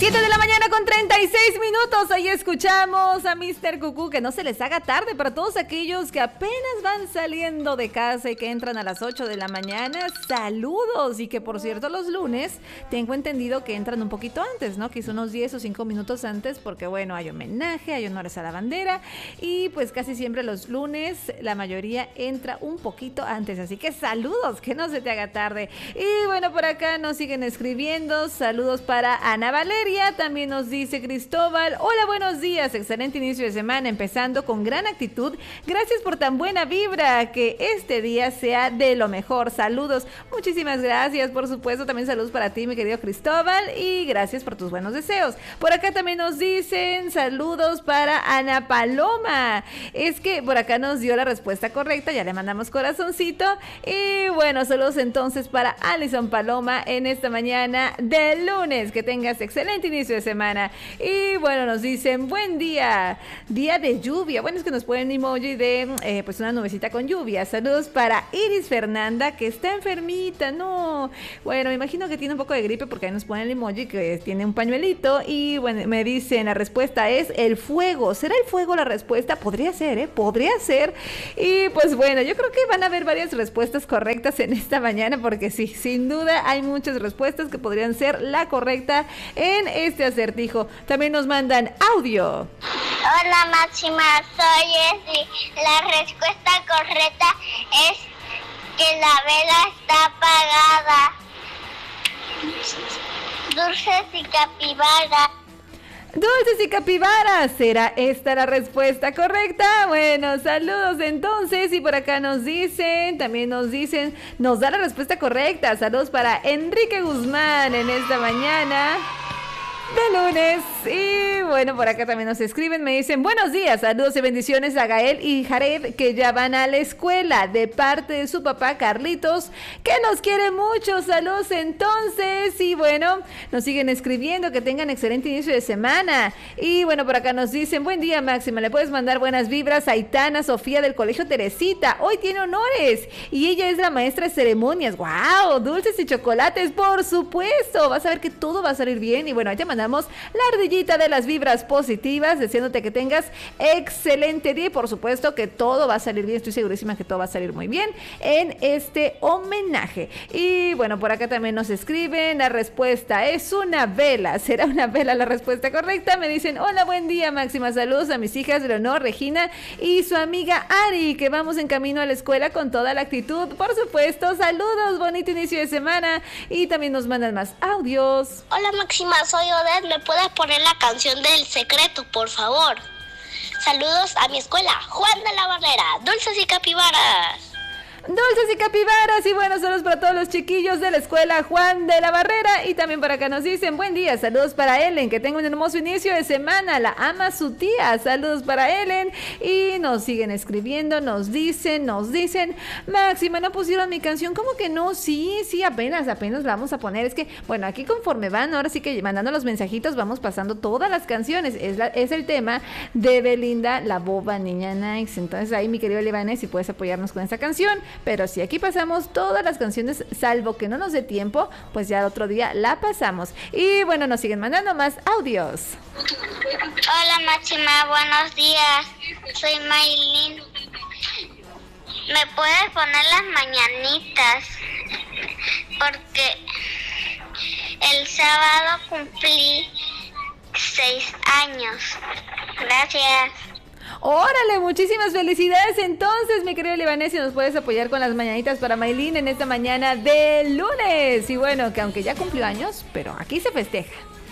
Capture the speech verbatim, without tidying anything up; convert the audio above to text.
siete de la mañana con treinta y seis minutos. Ahí escuchamos a míster Cucú. Que no se les haga tarde para todos aquellos que apenas van saliendo de casa y que entran a las ocho de la mañana. Saludos. Y que por cierto los lunes tengo entendido que entran un poquito antes, ¿no? Quizá unos diez o cinco minutos antes, porque bueno, hay homenaje, hay honores a la bandera. Y pues casi siempre los lunes la mayoría entra un poquito antes. Así que saludos, que no se te haga tarde. Y bueno, por acá nos siguen escribiendo. Saludos para Ana Valeria. También nos dice Cristóbal: hola, buenos días, excelente inicio de semana, empezando con gran actitud, gracias por tan buena vibra, que este día sea de lo mejor, saludos. Muchísimas gracias, por supuesto, también saludos para ti, mi querido Cristóbal, y gracias por tus buenos deseos. Por acá también nos dicen saludos para Ana Paloma, es que por acá nos dio la respuesta correcta, ya le mandamos corazoncito. Y bueno, saludos entonces para Alison Paloma en esta mañana de lunes, que tengas excelente inicio de semana. Y bueno, nos dicen buen día, día de lluvia. Bueno, es que nos ponen emoji de eh, pues una nubecita con lluvia. Saludos para Iris Fernanda, que está enfermita. No, bueno, me imagino que tiene un poco de gripe, porque ahí nos ponen el emoji que tiene un pañuelito. Y bueno, me dicen la respuesta es el fuego. ¿Será el fuego la respuesta? Podría ser, ¿eh? Podría ser. Y pues bueno, yo creo que van a haber varias respuestas correctas en esta mañana, porque sí, sin duda hay muchas respuestas que podrían ser la correcta en este acertijo. También nos mandan audio. Hola, Máxima, soy Esli. La respuesta correcta es que la vela está apagada. Dulces y capibara. Dulces y capibaras, ¿será esta la respuesta correcta? Bueno, saludos entonces. Y por acá nos dicen, también nos dicen, nos da la respuesta correcta. Saludos para Enrique Guzmán en esta mañana de lunes. Y bueno, por acá también nos escriben, me dicen buenos días, saludos y bendiciones a Gael y Jared, que ya van a la escuela, de parte de su papá Carlitos, que nos quiere mucho. Saludos entonces. Y bueno, nos siguen escribiendo, que tengan excelente inicio de semana. Y bueno, por acá nos dicen buen día, Máxima, le puedes mandar buenas vibras a Aitana Sofía del Colegio Teresita, hoy tiene honores y ella es la maestra de ceremonias. Wow, dulces y chocolates, por supuesto, vas a ver que todo va a salir bien. Y bueno, ahí te mandamos la ardillita de las vibras positivas, deseándote que tengas excelente día y por supuesto que todo va a salir bien. Estoy segurísima que todo va a salir muy bien en este homenaje. Y bueno, por acá también nos escriben, la respuesta es una vela. ¿Será una vela la respuesta correcta? Me dicen hola, buen día, Máxima, saludos a mis hijas Leonor, Regina y su amiga Ari, que vamos en camino a la escuela con toda la actitud, por supuesto. Saludos, bonito inicio de semana. Y también nos mandan más audios. Hola, Máxima, soy Odette. ¿Me puedes poner la canción del secreto, por favor? Saludos a mi escuela, Juan de la Barrera, Dulces y Capibaras. Dulces y capibaras. Y buenos saludos para todos los chiquillos de la escuela Juan de la Barrera. Y también por acá nos dicen buen día, saludos para Ellen, que tenga un hermoso inicio de semana, la ama su tía. Saludos para Ellen. Y nos siguen escribiendo, nos dicen, nos dicen Máxima, no pusieron mi canción. ¿Cómo que no? Sí, sí, apenas, apenas la vamos a poner. Es que, bueno, aquí conforme van, ahora sí que mandando los mensajitos, vamos pasando todas las canciones. Es, la, es el tema de Belinda, La Boba Niña Nice. Entonces ahí, mi querido Levanes, si puedes apoyarnos con esa canción. Pero si aquí pasamos todas las canciones, salvo que no nos dé tiempo, pues ya el otro día la pasamos. Y bueno, nos siguen mandando más audios. Hola, Máxima, buenos días. Soy Maylin. ¿Me puedes poner las mañanitas? Porque el sábado cumplí seis años. Gracias. Órale, muchísimas felicidades entonces, mi querido Libanés, y nos puedes apoyar con las mañanitas para Maylin en esta mañana de lunes. Y bueno, que aunque ya cumplió años, pero aquí se festeja.